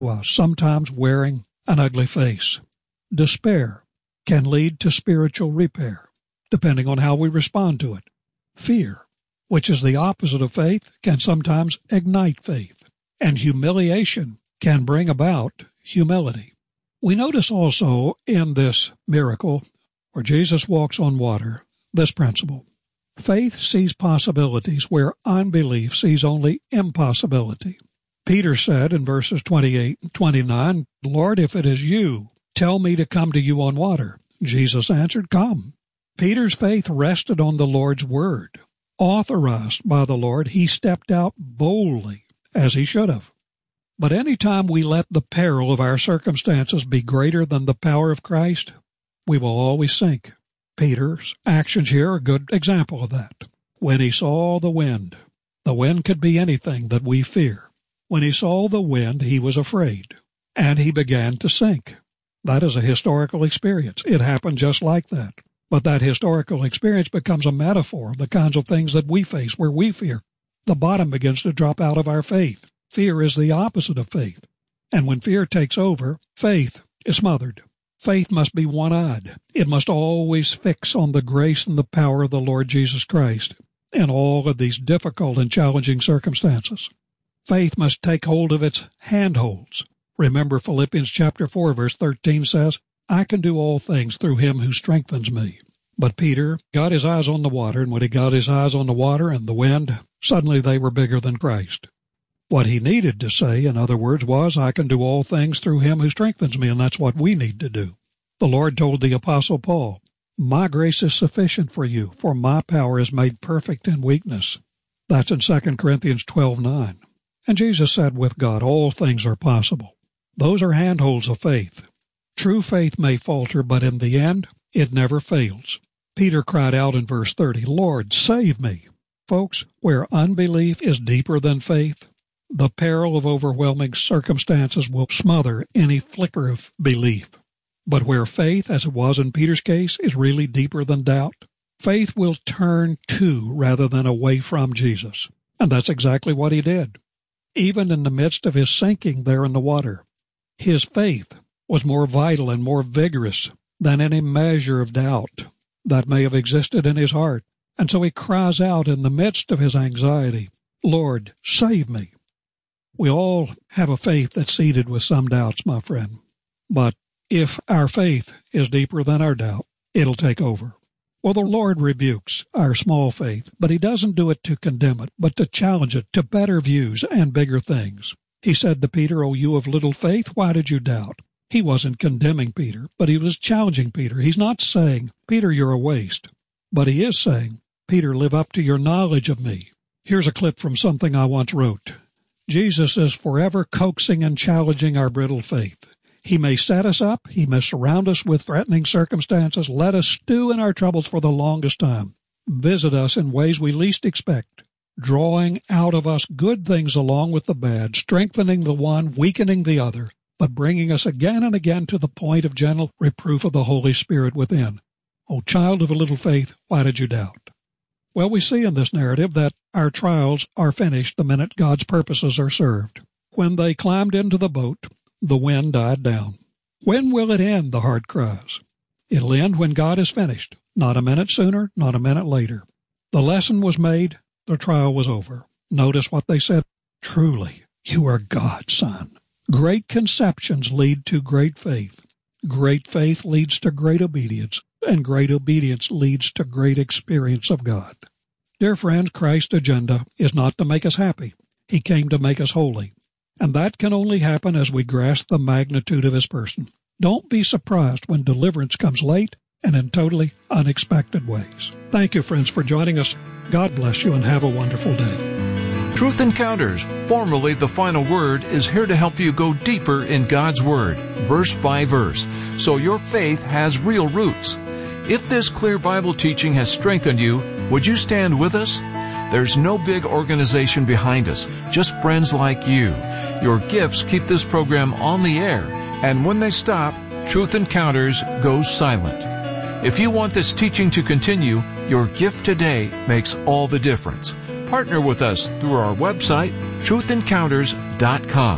while sometimes wearing an ugly face. Despair can lead to spiritual repair, depending on how we respond to it. Fear, which is the opposite of faith, can sometimes ignite faith. And humiliation can bring about humility. We notice also in this miracle, where Jesus walks on water, this principle. Faith sees possibilities where unbelief sees only impossibility. Peter said in verses 28 and 29, "Lord, if it is you, tell me to come to you on water." Jesus answered, "Come." Peter's faith rested on the Lord's word. Authorized by the Lord, he stepped out boldly, as he should have. But any time we let the peril of our circumstances be greater than the power of Christ, we will always sink. Peter's actions here are a good example of that. When he saw the wind could be anything that we fear. When he saw the wind, he was afraid, and he began to sink. That is a historical experience. It happened just like that. But that historical experience becomes a metaphor of the kinds of things that we face where we fear. The bottom begins to drop out of our faith. Fear is the opposite of faith. And when fear takes over, faith is smothered. Faith must be one-eyed. It must always fix on the grace and the power of the Lord Jesus Christ in all of these difficult and challenging circumstances. Faith must take hold of its handholds. Remember Philippians chapter 4, verse 13 says, "I can do all things through him who strengthens me." But Peter got his eyes on the water, and when he got his eyes on the water and the wind, suddenly they were bigger than Christ. What he needed to say, in other words, was, "I can do all things through him who strengthens me," and that's what we need to do. The Lord told the Apostle Paul, "My grace is sufficient for you, for my power is made perfect in weakness." That's in 2 Corinthians 12:9. And Jesus said, with God, all things are possible. Those are handholds of faith. True faith may falter, but in the end, it never fails. Peter cried out in verse 30, "Lord, save me." Folks, where unbelief is deeper than faith, the peril of overwhelming circumstances will smother any flicker of belief. But where faith, as it was in Peter's case, is really deeper than doubt, faith will turn to rather than away from Jesus. And that's exactly what he did. Even in the midst of his sinking there in the water, his faith was more vital and more vigorous than any measure of doubt that may have existed in his heart. And so he cries out in the midst of his anxiety, "Lord, save me." We all have a faith that's seeded with some doubts, my friend. But if our faith is deeper than our doubt, it'll take over. Well, the Lord rebukes our small faith, but he doesn't do it to condemn it, but to challenge it to better views and bigger things. He said to Peter, "O you of little faith, why did you doubt?" He wasn't condemning Peter, but he was challenging Peter. He's not saying, "Peter, you're a waste." But he is saying, "Peter, live up to your knowledge of me." Here's a clip from something I once wrote. Jesus is forever coaxing and challenging our brittle faith. He may set us up. He may surround us with threatening circumstances, let us stew in our troubles for the longest time, visit us in ways we least expect, drawing out of us good things along with the bad, strengthening the one, weakening the other, but bringing us again and again to the point of gentle reproof of the Holy Spirit within. O child of a little faith, why did you doubt? Well, we see in this narrative that our trials are finished the minute God's purposes are served. When they climbed into the boat, the wind died down. When will it end, the heart cries. It'll end when God is finished, not a minute sooner, not a minute later. The lesson was made, the trial was over. Notice what they said. "Truly, you are God's Son." Great conceptions lead to great faith. Great faith leads to great obedience, and great obedience leads to great experience of God. Dear friends, Christ's agenda is not to make us happy. He came to make us holy. And that can only happen as we grasp the magnitude of his person. Don't be surprised when deliverance comes late and in totally unexpected ways. Thank you, friends, for joining us. God bless you and have a wonderful day. Truth Encounters, formerly The Final Word, is here to help you go deeper in God's Word, verse by verse, so your faith has real roots. If this clear Bible teaching has strengthened you, would you stand with us? There's no big organization behind us, just friends like you. Your gifts keep this program on the air, and when they stop, Truth Encounters goes silent. If you want this teaching to continue, your gift today makes all the difference. Partner with us through our website, truthencounters.com,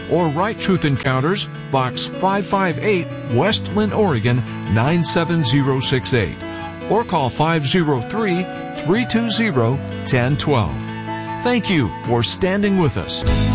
or write Truth Encounters, Box 558, West Linn, Oregon 97068, or call 503-320-1012. Thank you for standing with us.